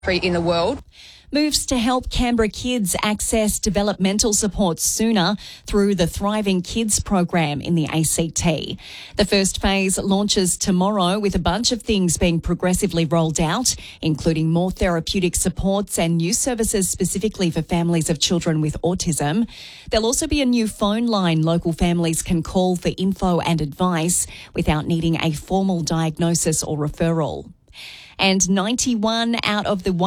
in the world. Moves to help Canberra kids access developmental support sooner through the Thriving Kids program in the ACT. The first phase launches tomorrow with a bunch of things being progressively rolled out, including more therapeutic supports and new services specifically for families of children with autism. There'll also be a new phone line local families can call for info and advice without needing a formal diagnosis or referral. And 91 out of the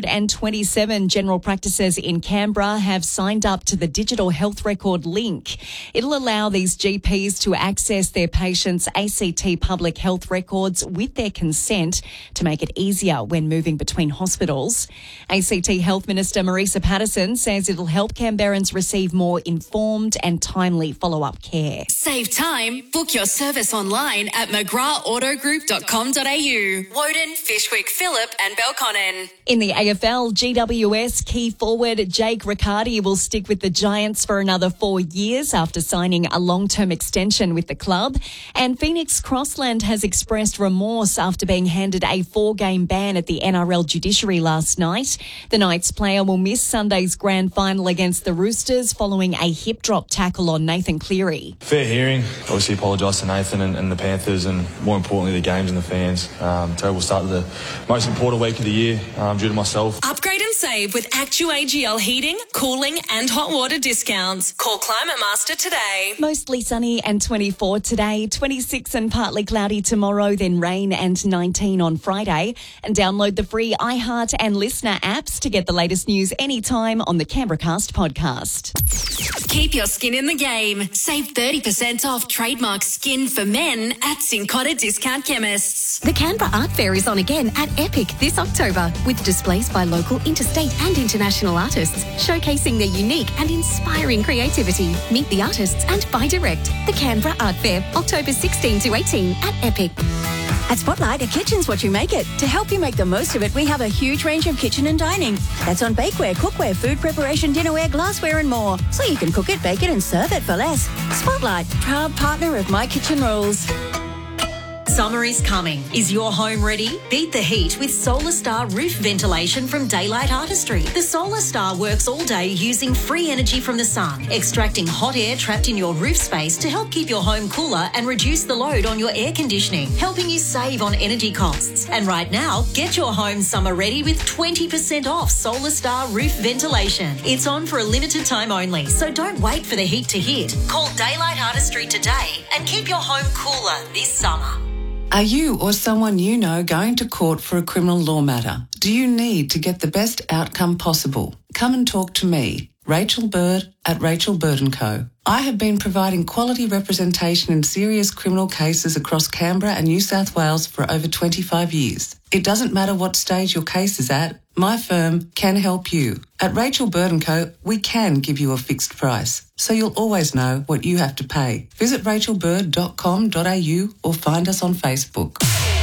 127 general practices in Canberra have signed up to the Digital Health Record link. It'll allow these GPs to access their patients' ACT public health records with their consent to make it easier when moving between hospitals. ACT Health Minister Marisa Patterson says it'll help Canberrans receive more informed and timely follow-up care. Save time. Book your service online at mcgrathautogroup.com.au. Woden, Fishwick, Phillip and Belconnen. In the AFL, GWS key forward Jake Riccardi will stick with the Giants for another 4 years after signing a long-term extension with the club. And Phoenix Crossland has expressed remorse after being handed a 4-game ban at the NRL judiciary last night. The Knights player will miss Sunday's grand final against the Roosters following a hip drop tackle on Nathan Cleary. Fair hearing. Obviously apologise to Nathan and the Panthers and more importantly the games and the fans. Terrible start to the most important week of the year due to myself. Upgrade and save with ActuAGL heating, cooling and hot water discounts. Call Climate Master today. Mostly sunny and 24 today, 26 and partly cloudy tomorrow, then rain and 19 on Friday. And download the free iHeart and Listener apps to get the latest news anytime on the CanberraCast podcast. Keep your skin in the game. Save 30% off trademark skin for men at Cincotta Discount Chemists. The Canberra Art Fair is on again at Epic this October with displays by local, interstate and international artists showcasing their unique and inspiring creativity. Meet the artists and buy direct. The Canberra Art Fair, October 16 to 18 at Epic. At Spotlight, a kitchen's what you make it. To help you make the most of it, we have a huge range of kitchen and dining. That's on bakeware, cookware, food preparation, dinnerware, glassware and more. So you can cook it, bake it and serve it for less. Spotlight, proud partner of My Kitchen Rules. Summer is coming. Is your home ready? Beat the heat with Solar Star roof ventilation from Daylight Artistry. The Solar Star works all day using free energy from the sun, extracting hot air trapped in your roof space to help keep your home cooler and reduce the load on your air conditioning, helping you save on energy costs. And right now, get your home summer ready with 20% off Solar Star roof ventilation. It's on for a limited time only, so don't wait for the heat to hit. Call Daylight Artistry today and keep your home cooler this summer. Are you or someone you know going to court for a criminal law matter? Do you need to get the best outcome possible? Come and talk to me, Rachel Bird at Rachel Bird & Co. I have been providing quality representation in serious criminal cases across Canberra and New South Wales for over 25 years. It doesn't matter what stage your case is at, my firm can help you. At Rachel Bird & Co, we can give you a fixed price, so you'll always know what you have to pay. Visit rachelbird.com.au or find us on Facebook.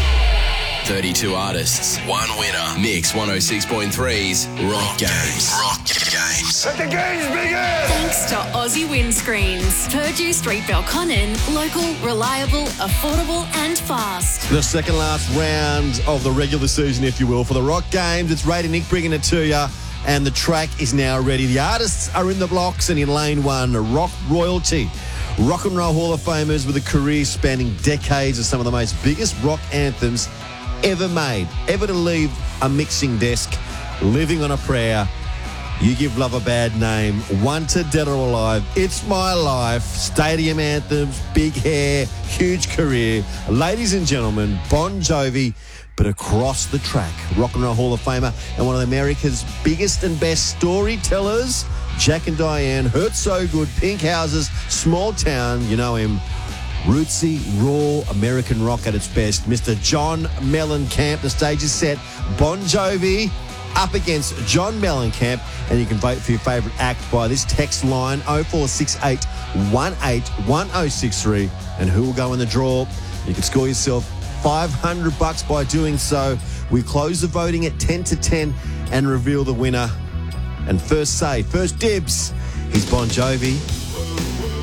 32 artists, one winner. Mix 106.3's Rock Games. Rock Games. Let the games begin! Thanks to Aussie Windscreens. Purdue Street, Belconnen. Local, reliable, affordable and fast. The second last round of the regular season, if you will, for the Rock Games. It's Ray and Nick bringing it to you, and the track is now ready. The artists are in the blocks, and in lane one, rock royalty. Rock and Roll Hall of Famers with a career spanning decades of some of the most biggest rock anthems ever made, ever to leave a mixing desk, living on a prayer. You Give Love a Bad Name, Wanted, Dead or Alive, It's My Life, stadium anthems, big hair, huge career. Ladies and gentlemen, Bon Jovi, but across the track, Rock and Roll Hall of Famer and one of America's biggest and best storytellers, Jack and Diane, Hurt So Good, Pink Houses, Small Town, you know him. Rootsy, raw American rock at its best. Mr. John Mellencamp. The stage is set. Bon Jovi up against John Mellencamp. And you can vote for your favourite act by this text line 0468 181063. And who will go in the draw? You can score yourself $500 by doing so. We close the voting at 10 to 10 and reveal the winner. And first say, first dibs, is Bon Jovi.